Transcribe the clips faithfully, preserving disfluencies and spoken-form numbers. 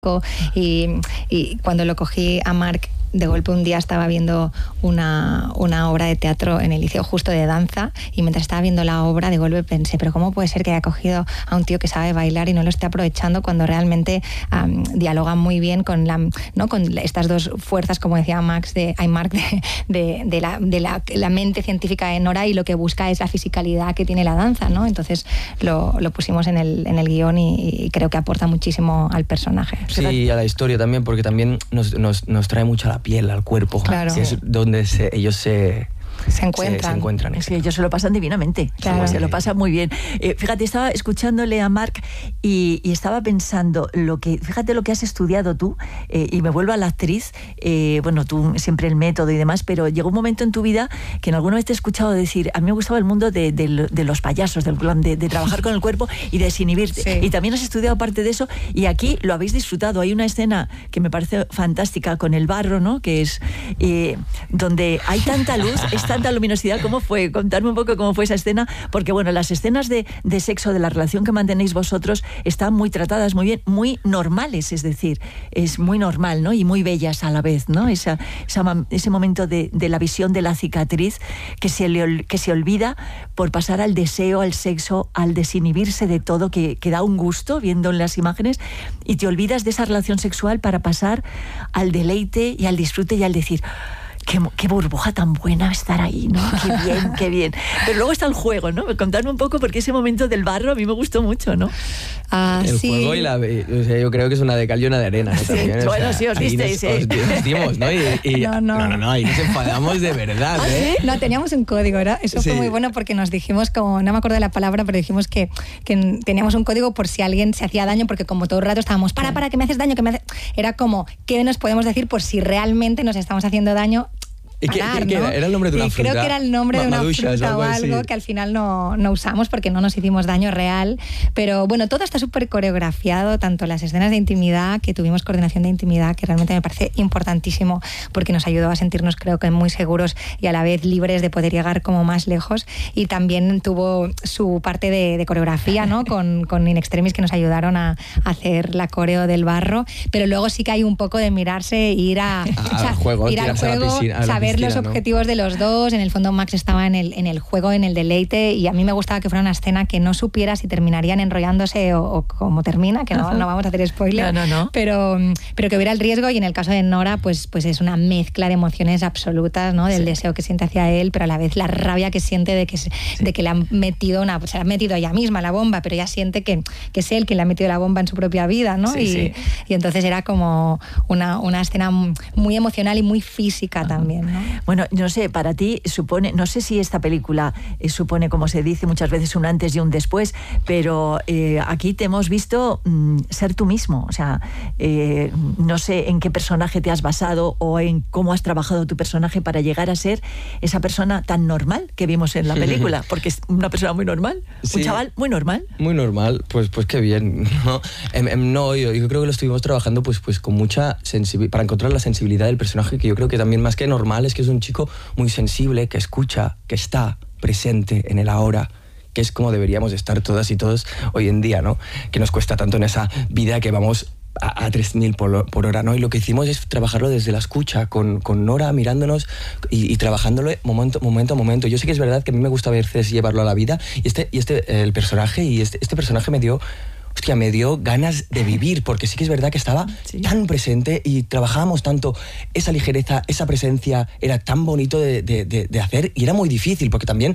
Y, y cuando lo cogí a Marc, de golpe un día estaba viendo una, una obra de teatro en el liceo justo de danza, y mientras estaba viendo la obra de golpe pensé, pero ¿cómo puede ser que haya cogido a un tío que sabe bailar y no lo esté aprovechando cuando realmente um, dialoga muy bien con, la, ¿no? con estas dos fuerzas, como decía Max de, ay, Marc, de, de, de, la, de la, la mente científica de Nora, y lo que busca es la fisicalidad que tiene la danza, ¿no? Entonces lo, lo pusimos en el, en el guión y, y creo que aporta muchísimo al personaje. Sí, y a la historia también, porque también nos, nos, nos trae mucho a la piel, al cuerpo. Claro. Es donde se, ellos se... Se encuentran. Se, se encuentran es que ellos se lo pasan divinamente, claro. Se lo pasan muy bien. Eh, fíjate, estaba escuchándole a Marc y, y estaba pensando, lo que, fíjate lo que has estudiado tú, eh, y me vuelvo a la actriz, eh, bueno, tú siempre el método y demás, pero llegó un momento en tu vida que en alguna vez te he escuchado decir, a mí me gustaba el mundo de, de, de los payasos, del plan de, de trabajar con el cuerpo y de desinhibirte. Sí. Y también has estudiado parte de eso, y aquí lo habéis disfrutado. Hay una escena que me parece fantástica con el barro, ¿no? Que es eh, donde hay tanta luz, es tanta luminosidad. ¿Cómo fue? Contarme un poco cómo fue esa escena, porque bueno, las escenas de, de sexo, de la relación que mantenéis vosotros, están muy tratadas, muy bien, muy normales, es decir, es muy normal, ¿no? Y muy bellas a la vez, ¿no? Esa, esa, ese momento de, de la visión de la cicatriz que se, le, que se olvida por pasar al deseo, al sexo, al desinhibirse de todo, que, que da un gusto viendo en las imágenes, y te olvidas de esa relación sexual para pasar al deleite y al disfrute y al decir... Qué, qué burbuja tan buena estar ahí, ¿no? Qué bien, qué bien. Pero luego está el juego, ¿no? Contarme un poco, porque ese momento del barro a mí me gustó mucho, ¿no? Ah, el sí. juego y la... O sea, yo creo que es una de cal y una de arena, ¿no? Sí, También, bueno, o sea, sí, os disteis, nos, ¿eh? Os, nos dimos, ¿no? Y, y, no, no. no, no, no, ahí nos enfadamos de verdad, ¿Ah, ¿eh? sí? No, teníamos un código, ¿verdad? Eso sí. fue muy bueno, porque nos dijimos, como, no me acuerdo de la palabra, pero dijimos que, que teníamos un código por si alguien se hacía daño, porque como todo el rato estábamos, para, para, que me haces daño, que me haces... Era como, ¿qué nos podemos decir por si realmente nos estamos haciendo daño? ¿Y qué, Parar, qué, qué ¿no? era? ¿Era el nombre de una y fruta? Creo que era el nombre de una Madushas, fruta algo o algo así. que al final no, no usamos porque no nos hicimos daño real. Pero bueno, todo está súper coreografiado, tanto las escenas de intimidad, que tuvimos coordinación de intimidad, que realmente me parece importantísimo porque nos ayudó a sentirnos, creo que muy seguros y a la vez libres de poder llegar como más lejos. Y también tuvo su parte de, de coreografía, ¿no? con, con In Extremis, que nos ayudaron a, a hacer la coreo del barro. Pero luego sí que hay un poco de mirarse e ir a, a, o sea, al juego, ir al juego, a piscina, a saber piscina, los ¿no? objetivos de los dos. En el fondo Max estaba en el, en el juego, en el deleite, y a mí me gustaba que fuera una escena que no supiera si terminarían enrollándose o, o cómo termina, que no, no vamos a hacer spoiler, no, no, no. Pero, pero que hubiera el riesgo. Y en el caso de Nora, pues, pues es una mezcla de emociones absolutas, ¿no? Del sí. deseo que siente hacia él, pero a la vez la rabia que siente de que, sí. de que le han metido una, se la ha metido ella misma la bomba, pero ella siente que, que es él quien le ha metido la bomba en su propia vida, ¿no? Sí, y, sí. y entonces era como una, una escena muy emocional y muy física. Ajá. También, ¿no? Bueno, no sé, para ti supone, no sé si esta película eh, supone, como se dice muchas veces, un antes y un después, pero eh, aquí te hemos visto mm, ser tú mismo. O sea, eh, no sé en qué personaje te has basado o en cómo has trabajado tu personaje para llegar a ser esa persona tan normal que vimos en la película, porque es una persona muy normal, sí, un chaval muy normal. Muy normal, pues, pues qué bien, ¿no? Eh, eh, no yo, yo creo que lo estuvimos trabajando pues, pues con mucha sensibilidad, para encontrar la sensibilidad del personaje, que yo creo que también más que normal es que es un chico muy sensible, que escucha, que está presente en el ahora, que es como deberíamos estar todas y todos hoy en día, ¿no? Que nos cuesta tanto en esa vida que vamos a, a tres mil por, por hora, ¿no? Y lo que hicimos es trabajarlo desde la escucha, con, con Nora mirándonos y, y trabajándolo momento, momento a momento. Yo sé que es verdad que a mí me gusta a veces llevarlo a la vida, y este, y este el personaje, y este, este personaje me dio... Hostia, me dio ganas de vivir, porque sí que es verdad que estaba sí. tan presente y trabajábamos tanto esa ligereza, esa presencia, era tan bonito de, de, de, de hacer, y era muy difícil, porque también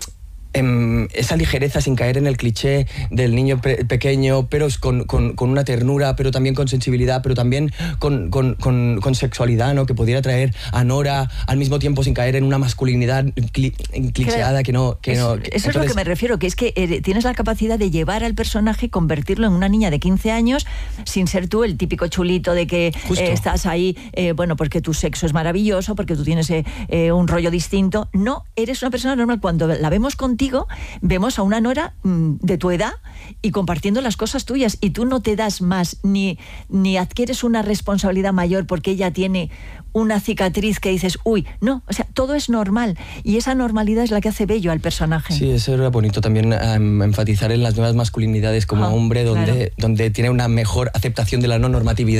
eh, esa ligereza sin caer en el cliché del niño pe- pequeño, pero con, con, con una ternura, pero también con sensibilidad, pero también con, con, con, con sexualidad, ¿no? Que pudiera traer a Nora al mismo tiempo sin caer en una masculinidad cli- clicheada que no... Que es, no eso que, es entonces, lo que me refiero, que es que eh, tienes la capacidad de llevar al personaje, convertirlo en una niña de quince años sin ser tú el típico chulito de que eh, estás ahí, eh, bueno, porque tu sexo es maravilloso, porque tú tienes eh, eh, un rollo distinto. No, eres una persona normal. Cuando la vemos contigo, contigo, vemos a una Nora mmm, de tu edad y compartiendo las cosas tuyas, y tú no te das más, ni, ni adquieres una responsabilidad mayor porque ella tiene una cicatriz que dices, uy, no, o sea, todo es normal, y esa normalidad es la que hace bello al personaje. Sí, eso era bonito también, um, enfatizar en las nuevas masculinidades como ah, hombre, donde, claro. donde tiene una mejor aceptación de la no normatividad.